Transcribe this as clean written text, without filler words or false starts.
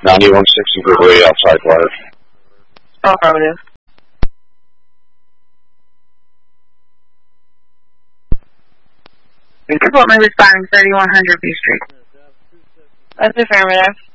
9160 Goodway outside fire. Affirmative. Report me responding 3100 B Street. That's affirmative.